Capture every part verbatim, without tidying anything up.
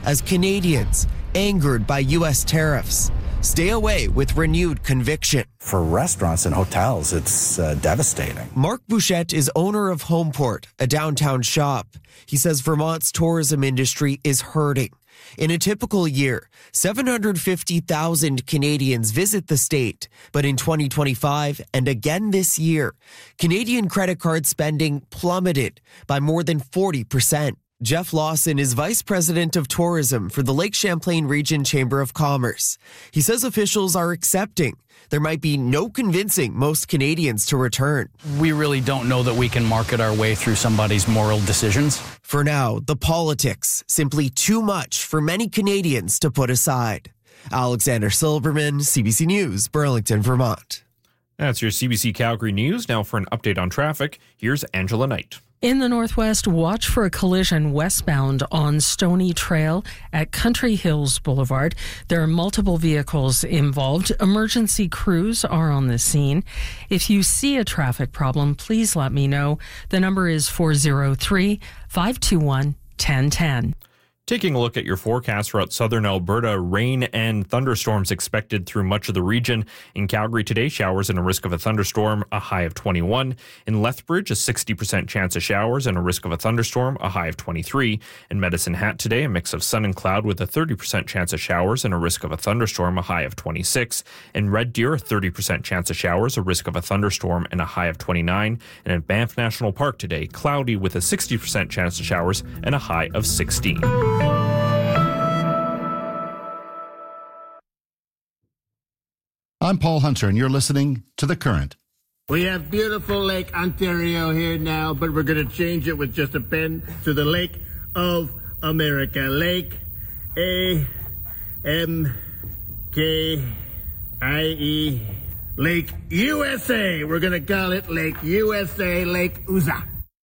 as Canadians, angered by U S tariffs, stay away with renewed conviction. For restaurants and hotels, it's uh, devastating. Mark Bouchette is owner of Homeport, a downtown shop. He says Vermont's tourism industry is hurting. In a typical year, seven hundred fifty thousand Canadians visit the state. But in twenty twenty-five and again this year, Canadian credit card spending plummeted by more than forty percent. Jeff Lawson is Vice President of Tourism for the Lake Champlain Region Chamber of Commerce. He says officials are accepting there might be no convincing most Canadians to return. We really don't know that we can market our way through somebody's moral decisions. For now, the politics, simply too much for many Canadians to put aside. Alexander Silberman, C B C News, Burlington, Vermont. That's your C B C Calgary News. Now for an update on traffic, here's Angela Knight. In the northwest, watch for a collision westbound on Stony Trail at Country Hills Boulevard. There are multiple vehicles involved. Emergency crews are on the scene. If you see a traffic problem, please let me know. The number is four oh three, five two one, one oh one oh. Taking a look at your forecast throughout southern Alberta, rain and thunderstorms expected through much of the region. In Calgary today, showers and a risk of a thunderstorm, a high of twenty-one. In Lethbridge, a sixty percent chance of showers and a risk of a thunderstorm, a high of twenty-three. In Medicine Hat today, a mix of sun and cloud with a thirty percent chance of showers and a risk of a thunderstorm, a high of twenty-six. In Red Deer, a thirty percent chance of showers, a risk of a thunderstorm, and a high of twenty-nine. And in Banff National Park today, cloudy with a sixty percent chance of showers and a high of sixteen. I'm Paul Hunter, and you're listening to The Current. We have beautiful Lake Ontario here now, but we're going to change it with just a pen to the Lake of America. Lake A M K I E. Lake U S A. We're going to call it Lake U S A, Lake U S A.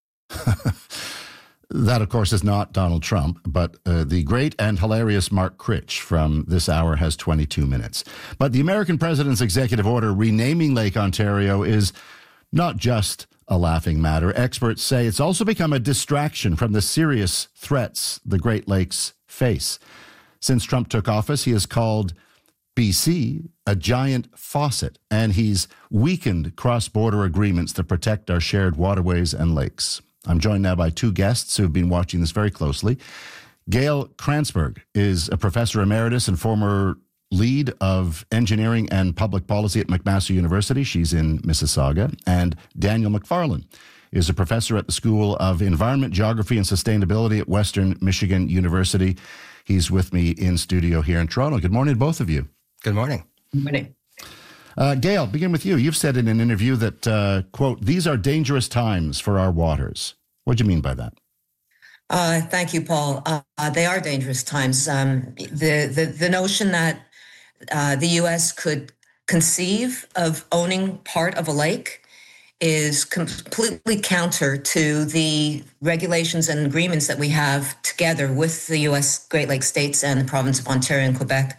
That, of course, is not Donald Trump, but uh, the great and hilarious Mark Critch from this hour has twenty-two minutes. But the American president's executive order renaming Lake Ontario is not just a laughing matter. Experts say it's also become a distraction from the serious threats the Great Lakes face. Since Trump took office, he has called B C a giant faucet, and he's weakened cross-border agreements to protect our shared waterways and lakes. I'm joined now by two guests who have been watching this very closely. Gail Kranzberg is a professor emeritus and former lead of engineering and public policy at McMaster University. She's in Mississauga. And Daniel McFarlane is a professor at the School of Environment, Geography, and Sustainability at Western Michigan University. He's with me in studio here in Toronto. Good morning to both of you. Good morning. Good morning. Uh, Gail, begin with you. You've said in an interview that, uh, quote, these are dangerous times for our waters. What do you mean by that? Uh, thank you, Paul. Uh, they are dangerous times. Um, the, the, the notion that uh, the U S could conceive of owning part of a lake is completely counter to the regulations and agreements that we have together with the U S Great Lakes states and the province of Ontario and Quebec.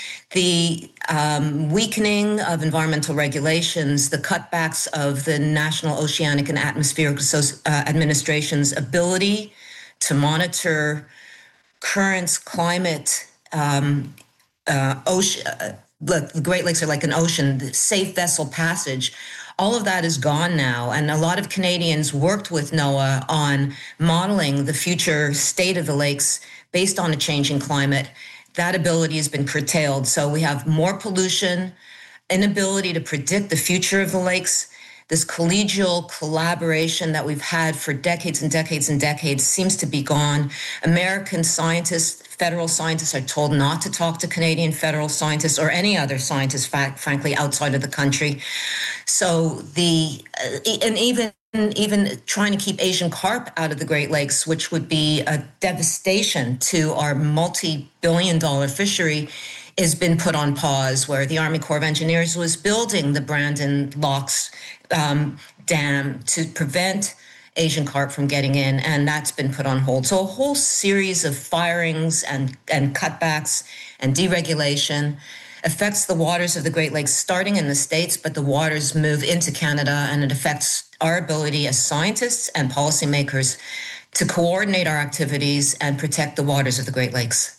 The um, weakening of environmental regulations, the cutbacks of the National Oceanic and Atmospheric uh, Administration's ability to monitor currents, climate, um, uh, ocean. Uh, look, the Great Lakes are like an ocean, the safe vessel passage. All of that is gone now. And a lot of Canadians worked with NOAA on modeling the future state of the lakes based on a changing climate. That ability has been curtailed. So we have more pollution, inability to predict the future of the lakes. This collegial collaboration that we've had for decades and decades and decades seems to be gone. American scientists, federal scientists are told not to talk to Canadian federal scientists or any other scientists, frankly, outside of the country. So the, uh, and even even trying to keep Asian carp out of the Great Lakes, which would be a devastation to our multi-billion dollar fishery, has been put on pause, where the Army Corps of Engineers was building the Brandon Locks um, Dam to prevent Asian carp from getting in, and that's been put on hold. So a whole series of firings and, and cutbacks and deregulation affects the waters of the Great Lakes, starting in the States, but the waters move into Canada, and it affects our ability as scientists and policymakers to coordinate our activities and protect the waters of the Great Lakes.